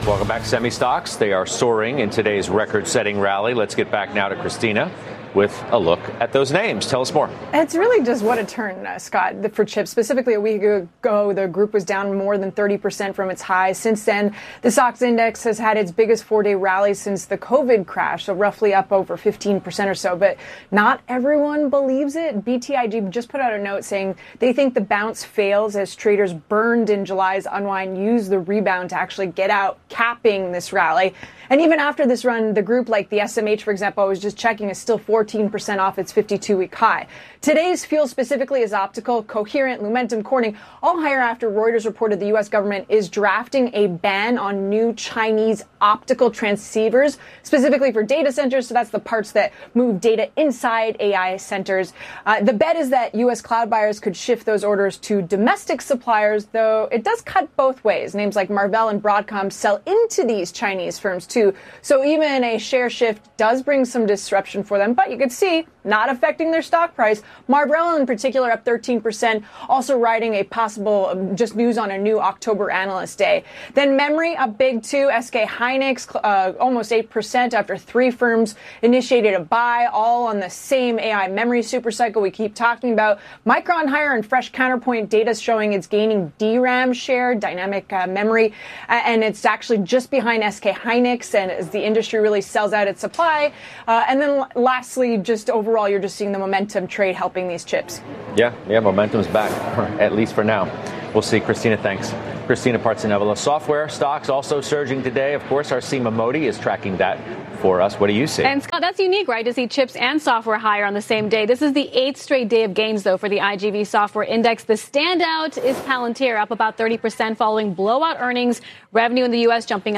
Welcome back, Semi Stocks. They are soaring in today's record-setting rally. Let's get back now to Christina with a look at those names. Tell us more. It's really just what a turn, Scott, for chips. Specifically, a week ago, the group was down more than 30% from its highs. Since then, the SOX index has had its biggest four-day rally since the COVID crash, so roughly up over 15% or so. But not everyone believes it. BTIG just put out a note saying they think the bounce fails as traders burned in July's unwind use the rebound to actually get out, capping this rally. And even after this run, the group, like the SMH, for example, I was just checking, is still 14% off its 52-week high. Today's fuel specifically is Optical, Coherent, Lumentum, Corning, all higher after Reuters reported the U.S. government is drafting a ban on new Chinese optical transceivers, specifically for data centers. So that's the parts that move data inside AI centers. The bet is that U.S. cloud buyers could shift those orders to domestic suppliers, though it does cut both ways. Names like Marvell and Broadcom sell into these Chinese firms, too. So even a share shift does bring some disruption for them, but you could see not affecting their stock price. Marvell in particular up 13%, also riding a possible just news on a new October analyst day. Then memory up big too. SK Hynix almost 8% after three firms initiated a buy, all on the same AI memory supercycle we keep talking about. Micron higher and fresh counterpoint data showing it's gaining DRAM share, dynamic memory, and it's actually just behind SK Hynix, and as the industry really sells out its supply. And then lastly, just overall, you're just seeing the momentum trade helping these chips. Yeah, momentum's back, at least for now. We'll see. Christina, thanks. Christina Partsinevelos. Software stocks also surging today. Of course, our Seema Modi is tracking that for us. What do you see? And Scott, that's unique, right, to see chips and software higher on the same day. This is the 8th straight day of gains, though, for the IGV Software Index. The standout is Palantir, up about 30% following blowout earnings. Revenue in the U.S. jumping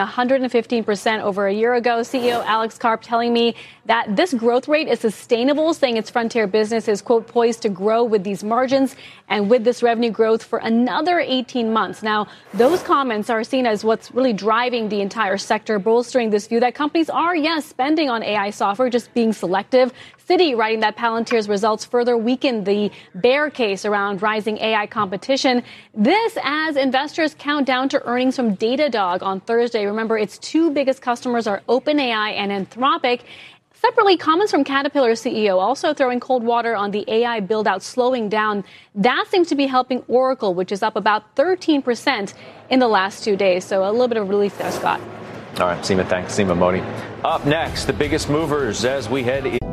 115% over a year ago. CEO Alex Karp telling me that this growth rate is sustainable, saying its frontier business is, quote, poised to grow with these margins and with this revenue growth for another 18 months. Now, those comments are seen as what's really driving the entire sector, bolstering this view that companies are, yes, spending on AI software, just being selective. Citi writing that Palantir's results further weakened the bear case around rising AI competition. This as investors count down to earnings from Datadog on Thursday. Remember, its two biggest customers are OpenAI and Anthropic. Separately, comments from Caterpillar CEO also throwing cold water on the AI build-out slowing down. That seems to be helping Oracle, which is up about 13% in the last 2 days. So a little bit of relief there, Scott. All right, Seema, thanks. Seema Modi. Up next, the biggest movers as we head in.